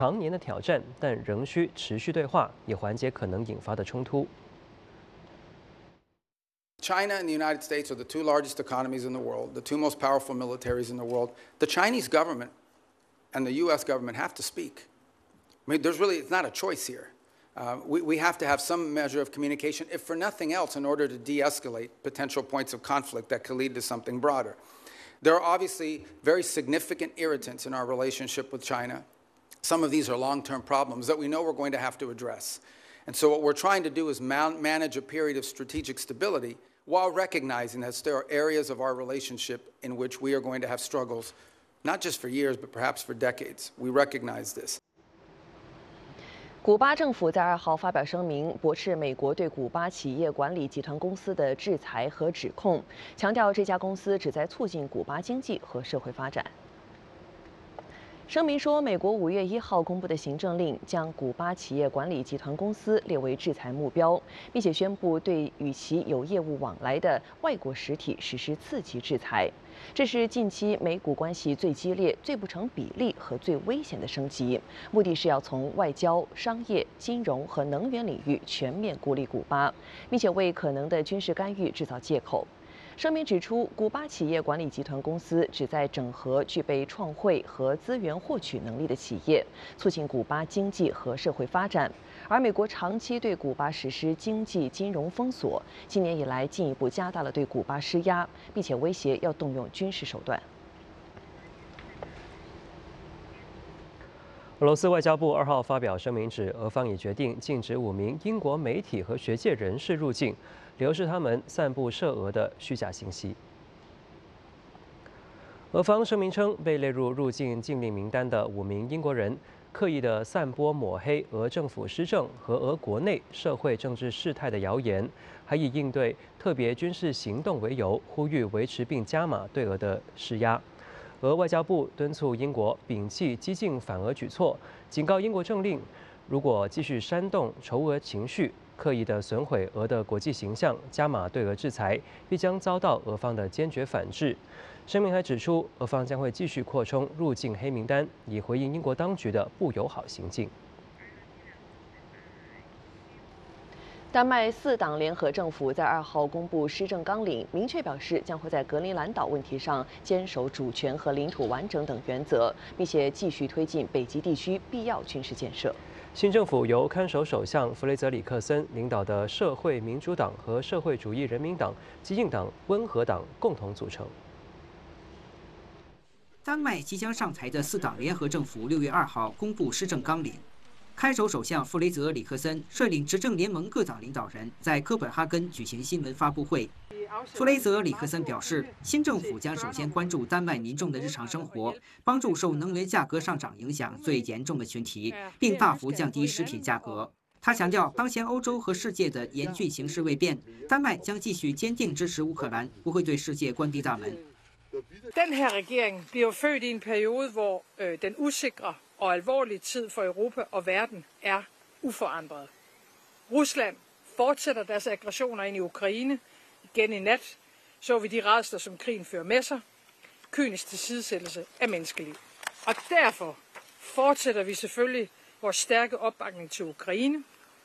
常年的挑战，但仍需持续对话，以缓解可能引发的冲突。 China and the United States are the two largest economies in the world, the two most powerful militaries in the world. The Chinese government and the U.S. government have to speak. I mean, it's not a choice here. We have to have some measure of communication, if for nothing else, in order to de-escalate potential points of conflict that could lead to something broader. There are obviously very significant irritants in our relationship with China. Some of these are long-term problems that we know we're going to have to address. And so what we're trying to do is manage a period of strategic stability while recognizing that there are areas of our relationship in which we are going to have struggles, not just for years, but perhaps for decades. We recognize this. 古巴政府在2号发表声明，驳斥美国对古巴企业管理集团公司的制裁和指控，强调这家公司旨在促进古巴经济和社会发展。 声明说，美国5月1号公布的行政令将古巴企业管理集团公司列为制裁目标，并且宣布对与其有业务往来的外国实体实施次级制裁。这是近期美古关系最激烈、最不成比例和最危险的升级，目的是要从外交、商业、金融和能源领域全面孤立古巴，并且为可能的军事干预制造借口。 声明指出，古巴企业管理集团公司旨在整合具备创汇和资源获取能力的企业，促进古巴经济和社会发展。而美国长期对古巴实施经济金融封锁，今年以来进一步加大了对古巴施压，并且威胁要动用军事手段。 俄罗斯外交部2号发表声明指，俄方已决定禁止5名英国媒体和学界人士入境，理由是他们散布涉俄的虚假信息。俄方声明称，被列入境禁令名单的5名英国人，刻意的散播抹黑俄政府施政和俄国内社会政治事态的谣言，还以应对特别军事行动为由，呼吁维持并加码对俄的施压。 俄外交部敦促英国摒弃激进反俄举措，警告英国政令，如果继续煽动仇俄情绪，刻意的损毁俄的国际形象，加码对俄制裁，必将遭到俄方的坚决反制。声明还指出，俄方将会继续扩充入境黑名单，以回应英国当局的不友好行径。 丹麦4党联合政府在2号公布施政纲领，明确表示将会在格陵兰岛问题上坚守主权和领土完整等原则，并且继续推进北极地区必要军事建设。 新政府由看守首相弗雷泽里克森领导的社会民主党和社会主义人民党、激进党、温和党共同组成。 丹麦即将上台的4党联合政府6月2号公布施政纲领。 看守首相弗雷泽里克森率领执政联盟各党领导人在哥本哈根举行新闻发布会。弗雷泽里克森表示，新政府将首先关注丹麦民众的日常生活，帮助受能源价格上涨影响最严重的群体，并大幅降低食品价格。他强调，当前欧洲和世界的严峻形势未变，丹麦将继续坚定支持乌克兰，不会对世界关闭大门。 Den her regering bliver født i en periode, hvor den usikre og alvorlige tid for Europa og verden er uforandret. Rusland fortsætter deres aggressioner ind i Ukraine. Igen i nat så vi de rædsler, som krigen fører med sig. Kynisk tilsidesættelse af menneskeliv. Og derfor fortsætter vi selvfølgelig vores stærke opbakning til Ukraine.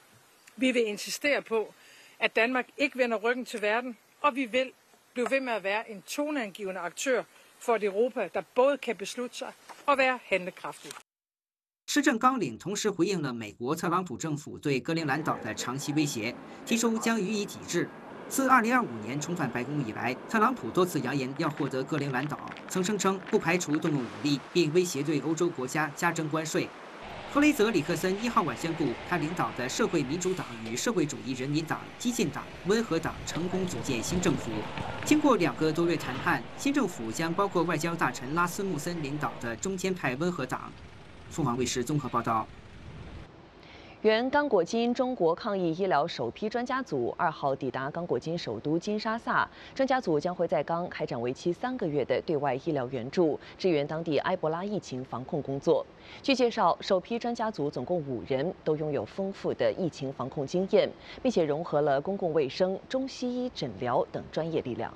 Vi vil insistere på, at Danmark ikke vender ryggen til verden, og vi vil blive ved med at være en toneangivende aktør for et Europa, der både kan beslutte sig og være handlekraftig. 施政纲领同时回应了美国特朗普政府对格陵兰岛的长期威胁，提出将予以抵制。自2025年重返白宫以来，特朗普多次扬言要获得格陵兰岛，曾声称不排除动用武力，并威胁对欧洲国家加征关税。弗雷泽里克森1号晚宣布，他领导的社会民主党与社会主义人民党、激进党、温和党成功组建新政府。经过2个多月谈判，新政府将包括外交大臣拉斯穆森领导的中间派温和党。凤凰卫视综合报道。 原刚果金中国抗疫医疗首批专家组2号抵达刚果金首都金沙萨，专家组将会在刚开展为期3个月的对外医疗援助，支援当地埃博拉疫情防控工作。据介绍，首批专家组总共5人，都拥有丰富的疫情防控经验，并且融合了公共卫生、中西医诊疗等专业力量。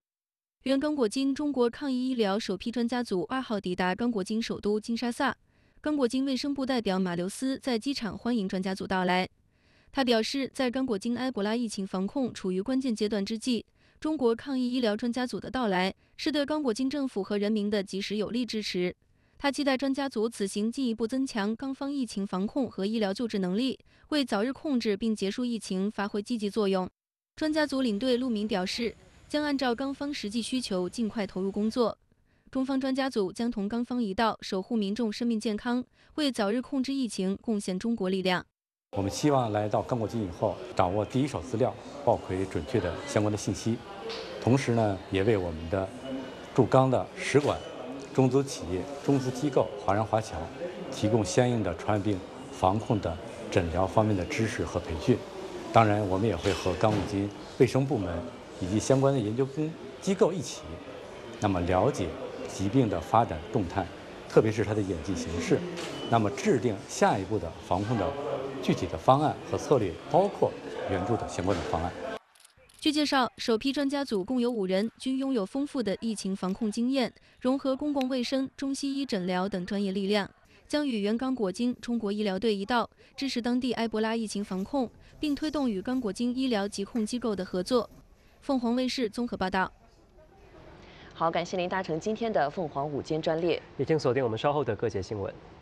原刚果金中国抗疫医疗首批专家组2号抵达刚果金首都金沙萨。 刚果金卫生部代表马留斯在机场欢迎专家组到来。他表示，在刚果金埃博拉疫情防控处于关键阶段之际，中国抗疫医疗专家组的到来是对刚果金政府和人民的及时有力支持。他期待专家组此行进一步增强刚方疫情防控和医疗救治能力，为早日控制并结束疫情发挥积极作用。专家组领队陆明表示，将按照刚方实际需求尽快投入工作。中方专家组将同刚方一道，守护民众生命健康，为早日控制疫情贡献中国力量。 我们希望来到刚果金以后，掌握第一手资料，报回准确的相关的信息，同时呢，也为我们的驻刚的使馆、中资企业、中资机构、华人华侨提供相应的传染病防控的诊疗方面的知识和培训。当然，我们也会和刚果金卫生部门以及相关的研究机构一起，那么了解疾病的发展动态，特别是它的演进形势，那么制定下一步的防控的具体的方案和策略，包括援助的相关的方案。 据介绍，首批专家组共有5人，均拥有丰富的疫情防控经验，融合公共卫生、中西医诊疗等专业力量，将与原刚果金中国医疗队一道，支持当地埃博拉疫情防控，并推动与刚果金医疗疾控机构的合作。凤凰卫视综合报道。 好，感谢您搭乘今天的凤凰午间专列， 也请锁定我们稍后的各节新闻。